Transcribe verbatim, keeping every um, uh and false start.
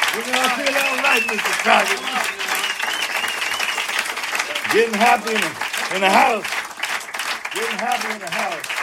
We're gonna feel all right, Mister Crockett. Getting happy in the, in the house. Getting happy in the house.